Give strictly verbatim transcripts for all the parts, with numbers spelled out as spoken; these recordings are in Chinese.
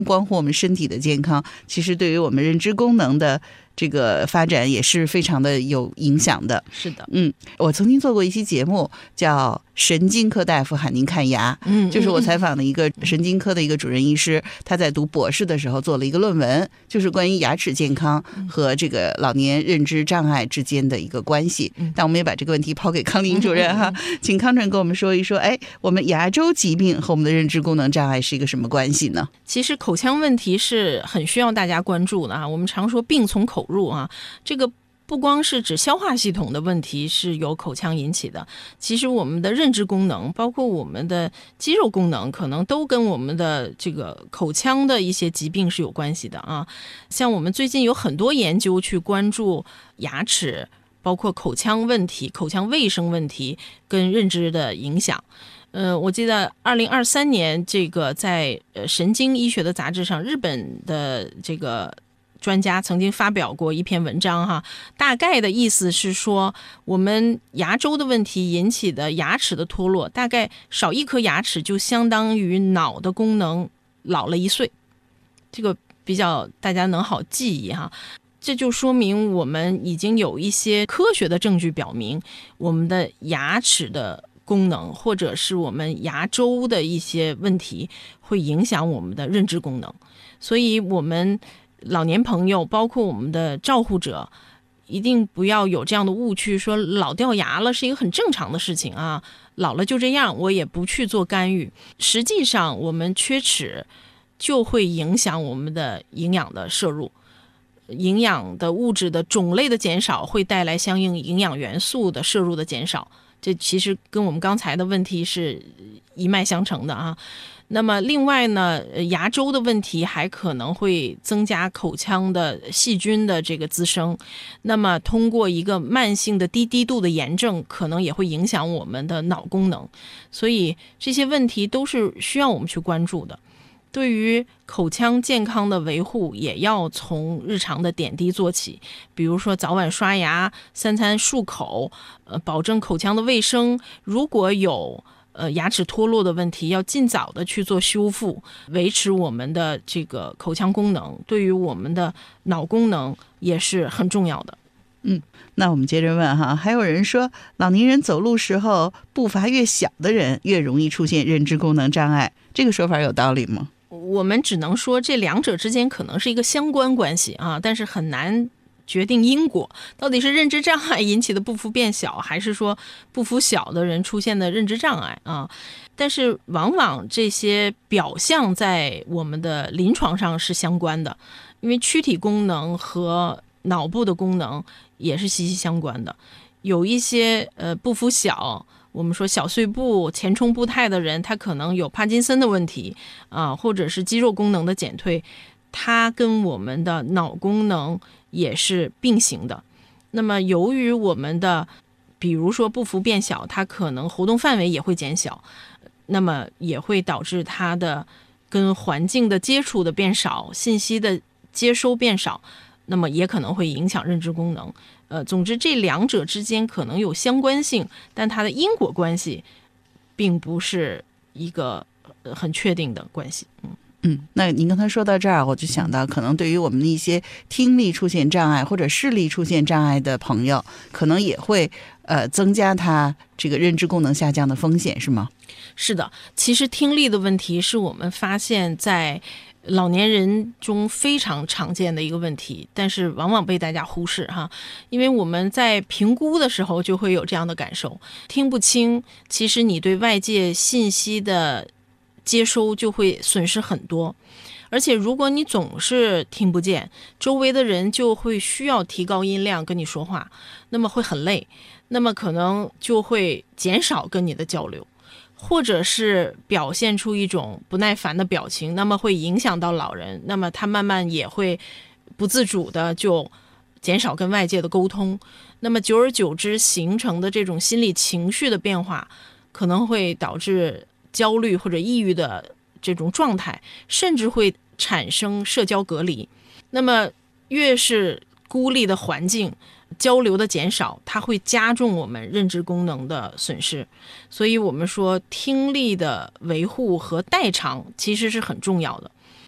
关乎我们身体的健康，其实对于我们认知功能的这个发展也是非常的有影响的。 是的， 嗯，我曾经做过一期节目叫神经科大夫喊您看牙， 嗯， 就是我采访的一个神经科的一个主任医师，他在读博士的时候做了一个论文，就是关于牙齿健康和这个老年认知障碍之间的一个关系。但我们也把这个问题抛给康林主任哈，请康主任跟我们说一说，哎，我们牙周疾病和我们的认知功能障碍是一个什么关系呢？ 其实口腔问题是很需要大家关注的啊，我们常说病从口入啊，这个不光是指消化系统的问题是由口腔引起的，其实我们的认知功能，包括我们的肌肉功能，可能都跟我们的这个口腔的一些疾病是有关系的啊。像我们最近有很多研究去关注牙齿，包括口腔问题、口腔卫生问题跟认知的影响。呃，我记得二零二三年这个在呃神经医学的杂志上，日本的这个专家曾经发表过一篇文章哈，大概的意思是说，我们牙周的问题引起的牙齿的脱落，大概少一颗牙齿就相当于脑的功能老了一岁，这个比较大家能好记忆哈。这就说明我们已经有一些科学的证据表明，我们的牙齿的功能或者是我们牙周的一些问题会影响我们的认知功能，所以我们老年朋友包括我们的照护者一定不要有这样的误区，说老掉牙了是一个很正常的事情啊，老了就这样，我也不去做干预。实际上我们缺齿就会影响我们的营养的摄入，营养的物质的种类的减少会带来相应营养元素的摄入的减少，这其实跟我们刚才的问题是一脉相承的啊。那么另外呢，牙周的问题还可能会增加口腔的细菌的这个滋生，那么通过一个慢性的低低度的炎症，可能也会影响我们的脑功能，所以这些问题都是需要我们去关注的。对于口腔健康的维护，也要从日常的点滴做起，比如说早晚刷牙、三餐漱口，呃，保证口腔的卫生。如果有呃牙齿脱落的问题，要尽早的去做修复，维持我们的这个口腔功能，对于我们的脑功能也是很重要的。 嗯，那我们接着问哈，还有人说老年人走路时候步伐越小的人越容易出现认知功能障碍，这个说法有道理吗？ 我们只能说这两者之间可能是一个相关关系啊，但是很难决定因果，到底是认知障碍引起的步幅变小，还是说步幅小的人出现的认知障碍啊？但是往往这些表象在我们的临床上是相关的，因为躯体功能和脑部的功能也是息息相关的。有一些呃步幅小，我们说小碎步、前冲步态的人，他可能有帕金森的问题啊，或者是肌肉功能的减退，它跟我们的脑功能也是并行的。那么由于我们的比如说步幅变小，它可能活动范围也会减小，那么也会导致它的跟环境的接触的变少，信息的接收变少，那么也可能会影响认知功能。呃，总之这两者之间可能有相关性，但它的因果关系并不是一个很确定的关系。嗯嗯，那您刚才说到这儿，我就想到，可能对于我们的一些听力出现障碍或者视力出现障碍的朋友，可能也会呃增加他这个认知功能下降的风险，是吗？ 是的，其实听力的问题是我们发现在老年人中非常常见的一个问题，但是往往被大家忽视哈，因为我们在评估的时候就会有这样的感受，听不清，其实你对外界信息的接收就会损失很多，而且如果你总是听不见，周围的人就会需要提高音量跟你说话，那么会很累，那么可能就会减少跟你的交流，或者是表现出一种不耐烦的表情，那么会影响到老人，那么他慢慢也会不自主的就减少跟外界的沟通，那么久而久之形成的这种心理情绪的变化，可能会导致焦虑或者抑郁的这种状态，甚至会产生社交隔离。那么越是孤立的环境，交流的减少，它会加重我们认知功能的损失。所以我们说听力的维护和代偿其实是很重要的。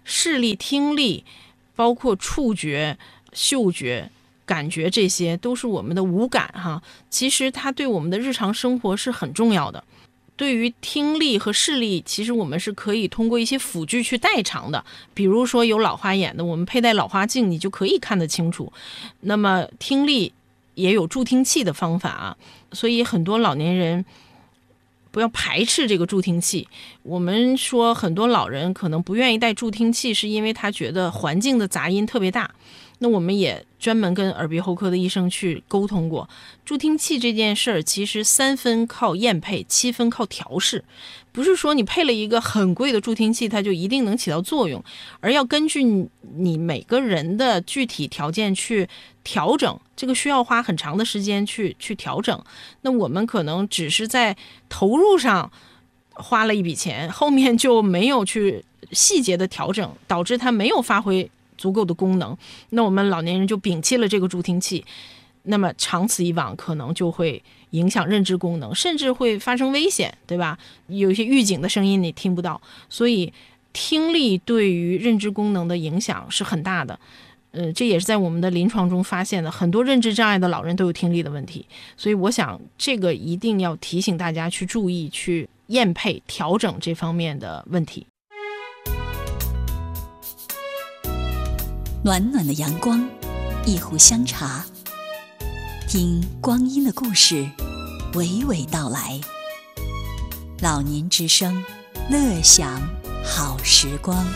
视力、听力，包括触觉、嗅觉、感觉，这些都是我们的五感哈。其实它对我们的日常生活是很重要的。对于听力和视力，其实我们是可以通过一些辅具去代偿的，比如说有老花眼的，我们佩戴老花镜，你就可以看得清楚。那么听力也有助听器的方法啊，所以很多老年人不要排斥这个助听器。我们说很多老人可能不愿意戴助听器，是因为他觉得环境的杂音特别大。那我们也专门跟耳鼻喉科的医生去沟通过，助听器这件事儿，其实三分靠验配，七分靠调试。不是说你配了一个很贵的助听器，它就一定能起到作用，而要根据你每个人的具体条件去调整，这个需要花很长的时间去去调整。那我们可能只是在投入上花了一笔钱，后面就没有去细节的调整，导致它没有发挥足够的功能，那我们老年人就摒弃了这个助听器，那么长此以往可能就会影响认知功能，甚至会发生危险，对吧？有一些预警的声音你听不到，所以听力对于认知功能的影响是很大的。呃，这也是在我们的临床中发现的，很多认知障碍的老人都有听力的问题，所以我想这个一定要提醒大家去注意，去验配调整这方面的问题。 暖暖的阳光，一壶香茶，听光阴的故事，娓娓道来。老年之声，乐享好时光。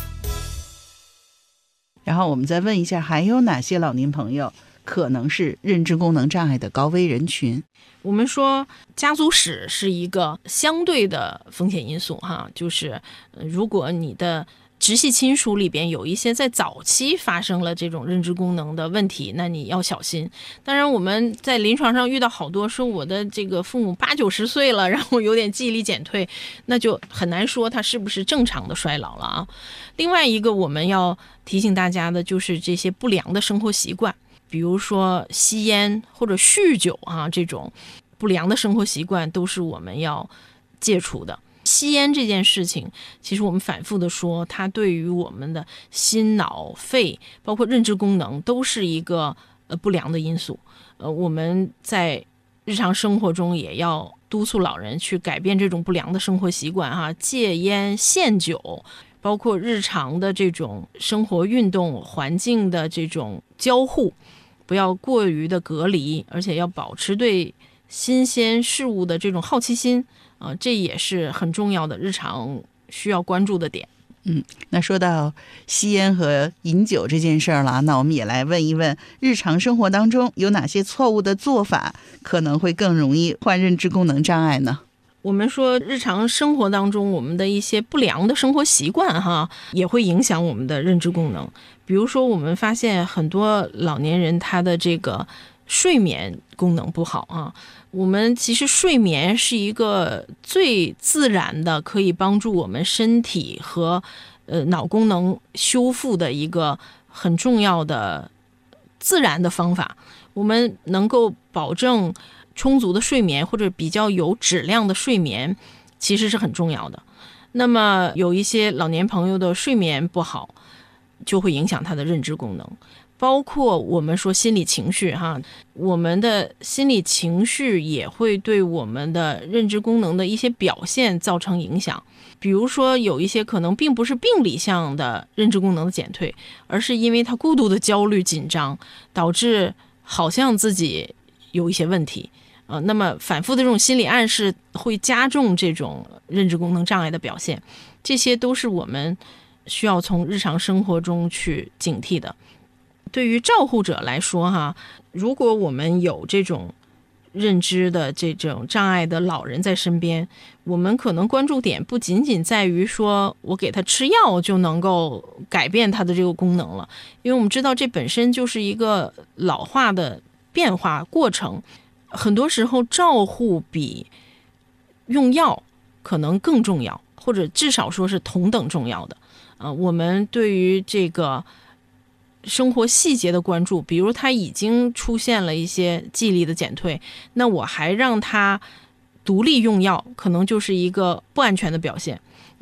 然后我们再问一下，还有哪些老年朋友可能是认知功能障碍的高危人群？ 我们说家族史是一个相对的风险因素哈，就是如果你的直系亲属里边有一些在早期发生了这种认知功能的问题，那你要小心。当然我们在临床上遇到好多说我的这个父母八九十岁了，然后有点记忆力减退，那就很难说他是不是正常的衰老了啊。另外一个我们要提醒大家的就是这些不良的生活习惯，比如说吸烟或者酗酒啊，这种不良的生活习惯都是我们要戒除的。吸烟这件事情，其实我们反复的说，它对于我们的心脑肺包括认知功能都是一个呃不良的因素。呃，我们在日常生活中也要督促老人去改变这种不良的生活习惯哈，戒烟限酒，包括日常的这种生活运动环境的这种交互，不要过于的隔离，而且要保持对新鲜事物的这种好奇心。呃，这也是很重要的日常需要关注的点。 嗯，那说到吸烟和饮酒这件事儿了，那我们也来问一问，日常生活当中有哪些错误的做法可能会更容易患认知功能障碍呢？ 我们说日常生活当中我们的一些不良的生活习惯哈，也会影响我们的认知功能。比如说我们发现很多老年人他的这个睡眠功能不好啊。我们其实睡眠是一个最自然的可以帮助我们身体和呃脑功能修复的一个很重要的自然的方法。我们能够保证充足的睡眠或者比较有质量的睡眠其实是很重要的。那么有一些老年朋友的睡眠不好，就会影响他的认知功能。包括我们说心理情绪哈，我们的心理情绪也会对我们的认知功能的一些表现造成影响。比如说有一些可能并不是病理上的认知功能的减退，而是因为他过度的焦虑紧张，导致好像自己有一些问题。呃，那么反复的这种心理暗示会加重这种认知功能障碍的表现，这些都是我们需要从日常生活中去警惕的。对于照护者来说哈，如果我们有这种认知的这种障碍的老人在身边，我们可能关注点不仅仅在于说我给他吃药就能够改变他的这个功能了，因为我们知道这本身就是一个老化的变化过程，很多时候照护比用药可能更重要，或者至少说是同等重要的。呃，我们对于这个生活细节的关注，比如他已经出现了一些记忆力的减退，那我还让他独立用药，可能就是一个不安全的表现。因为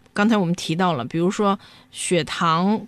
刚才我们提到了，比如说血糖